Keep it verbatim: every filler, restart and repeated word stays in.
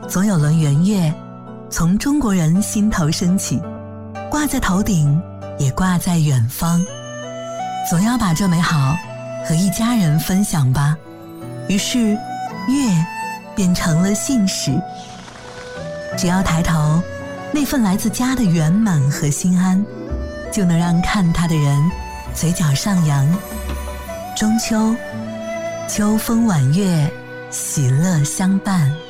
总有轮圆月从中国人心头升起，挂在头顶，也挂在远方。总要把这美好和一家人分享吧。于是月变成了信使，只要抬头，那份来自家的圆满和心安，就能让看它的人嘴角上扬。中秋，秋风晚月，喜乐相伴。